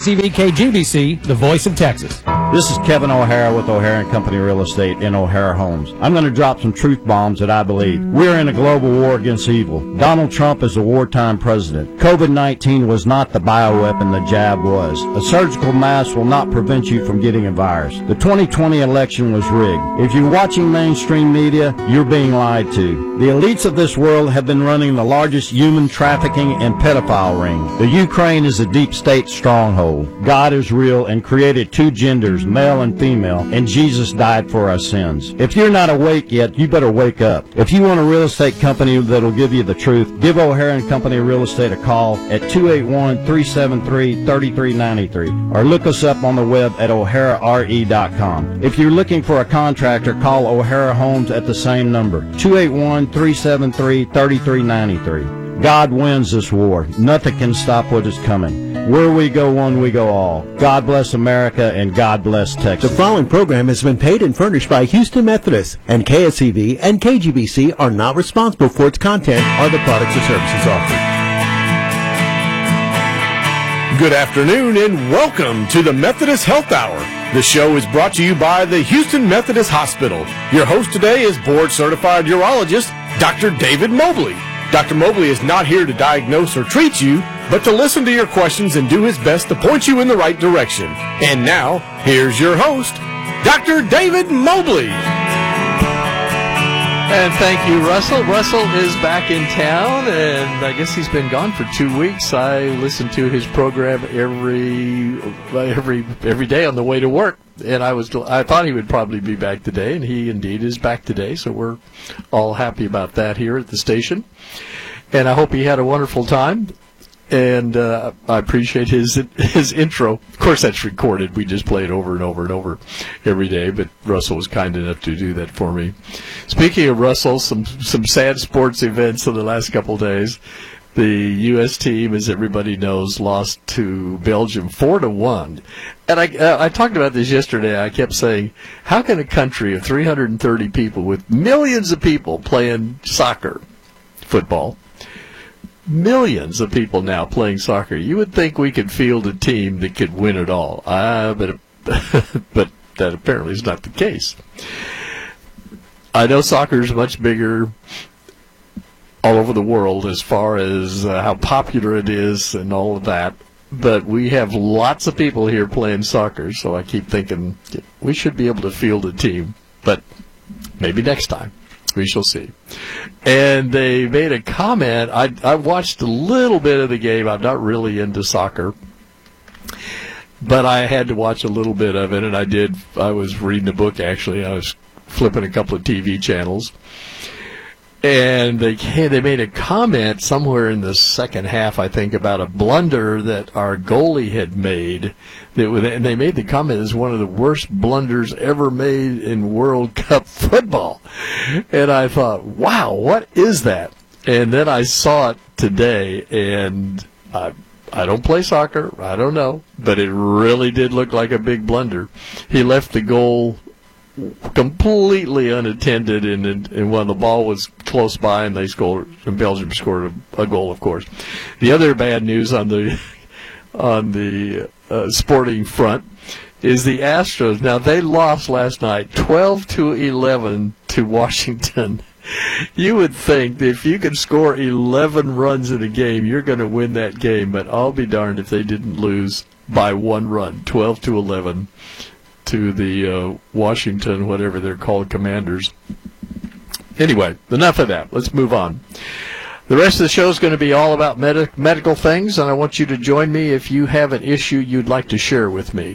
KSEV KGBC, the voice of Texas. This is Kevin O'Hara with O'Hara & Company Real Estate in O'Hara Homes. I'm going to drop some truth bombs that I believe. We're in a global war against evil. Donald Trump is a wartime president. COVID-19 was not the bioweapon the jab was. A surgical mask will not prevent you from getting a virus. The 2020 election was rigged. If you're watching mainstream media, you're being lied to. The elites of this world have been running the largest human trafficking and pedophile ring. The Ukraine is a deep state stronghold. God is real and created two genders, male and female, and Jesus died for our sins. If you're not awake yet, you better wake up. If you want a real estate company that'll give you the truth, give O'Hara & Company Real Estate a call at 281-373-3393 or look us up on the web at o'harare.com. If you're looking for a contractor, call O'Hara Homes at the same number, 281-373-3393. God wins this war. Nothing can stop what is coming. Where we go one, we go all. God bless America and God bless Texas. The following program has been paid and furnished by Houston Methodist, and KSEV and KGBC are not responsible for its content or the products or services offered. Good afternoon and welcome to the Methodist Health Hour. The show is brought to you by the Houston Methodist Hospital. Your host today is board-certified urologist Dr. David Mobley. Dr. Mobley is not here to diagnose or treat you, but to listen to your questions and do his best to point you in the right direction. And now, here's your host, Dr. David Mobley. And thank you, Russell. Russell is back in town, and I guess he's been gone for 2 weeks. I listen to his program every day on the way to work, and I thought he would probably be back today, and he indeed is back today. So we're all happy about that here at the station, and I hope he had a wonderful time. And I appreciate his intro. Of course, that's recorded. We just play it over and over and over every day, but Russell was kind enough to do that for me. Speaking of Russell, some sad sports events in the last couple of days. The U.S. team, as everybody knows, lost to Belgium 4-1. And I talked about this yesterday. I kept saying, how can a country of 330 people with millions of people playing soccer, football, millions of people now playing soccer, you would think we could field a team that could win it all. But that apparently is not the case. I know soccer is much bigger all over the world as far as how popular it is and all of that, but we have lots of people here playing soccer, so I keep thinking we should be able to field a team, but maybe next time. We shall see. And they made a comment. I watched a little bit of the game. I'm not really into soccer, but I had to watch a little bit of it, and I did. I was reading a book, actually. I was flipping a couple of TV channels, and they made a comment somewhere in the second half, I think, about a blunder that our goalie had made. And they made the comment as one of the worst blunders ever made in World Cup football. And I thought, wow, what is that? And then I saw it today, and I don't play soccer. I don't know. But it really did look like a big blunder. He left the goal completely unattended, and when the ball was close by, and Belgium scored a goal, of course. The other bad news on the sporting front is the Astros. Now, they lost last night 12-11 to Washington. You would think that if you could score 11 runs in a game, you're going to win that game, but I'll be darned if they didn't lose by 1 run, 12-11. To the Washington, whatever they're called, Commanders. Anyway, enough of that. Let's move on. The rest of the show is going to be all about medical things, and I want you to join me if you have an issue you'd like to share with me.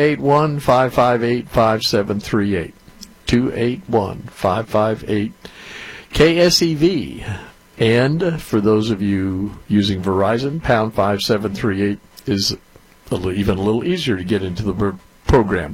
281-558-5738. 281-558-KSEV. And for those of you using Verizon, pound 5738 is even a little easier to get into the program.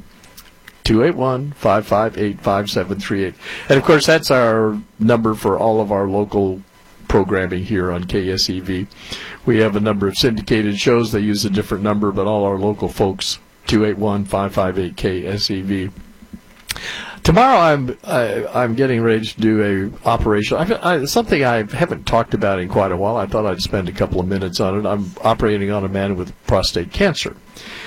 281-558-5738. And, of course, that's our number for all of our local programming here on KSEV. We have a number of syndicated shows. They use a different number, but all our local folks, 281-558-KSEV. Tomorrow I'm getting ready to do a operation. Something I haven't talked about in quite a while. I thought I'd spend a couple of minutes on it. I'm operating on a man with prostate cancer.